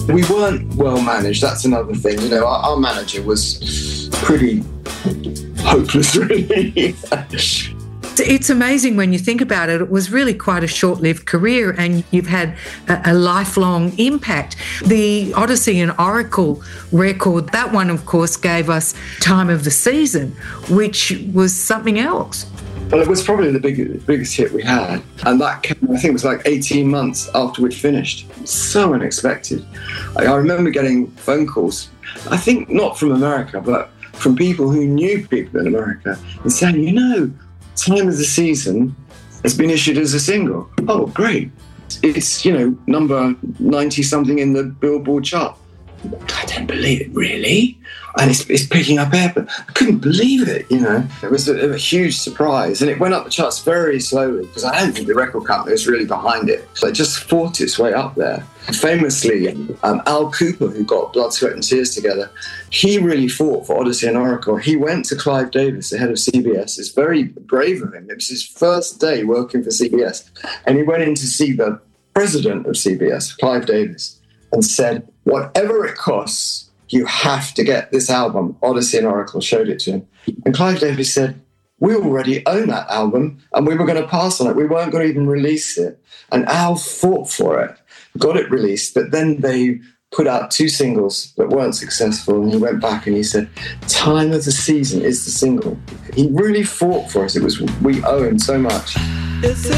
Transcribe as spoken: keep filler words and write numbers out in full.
We weren't well managed, that's another thing. You know, our, our manager was pretty hopeless, really. It's amazing when you think about it. It was really quite a short-lived career and you've had a, a lifelong impact. The Odyssey and Oracle record, that one, of course, gave us Time of the Season, which was something else. Well, it was probably the big, biggest hit we had. And that came, I think it was like eighteen months after we'd finished. So unexpected. I, I remember getting phone calls, I think not from America, but from people who knew people in America and saying, you know, Time of the Season has been issued as a single. Oh, great. It's, you know, number ninety-something in the Billboard chart. I don't believe it, really? And it's, it's picking up air, but I couldn't believe it, you know. It was a, a huge surprise. And it went up the charts very slowly because I don't think the record company was really behind it. So it just fought its way up there. Famously, um, Al Cooper, who got Blood, Sweat and Tears together, he really fought for Odyssey and Oracle. He went to Clive Davis, the head of C B S. It's very brave of him. It was his first day working for C B S. And he went in to see the president of C B S, Clive Davis, and said, whatever it costs, you have to get this album. Odyssey and Oracle showed it to him. And Clive Davis said, we already own that album and we were going to pass on it. We weren't going to even release it. And Al fought for it, got it released, but then they put out two singles that weren't successful. And he went back and he said, Time of the Season is the single. He really fought for us. It was, we owe him so much.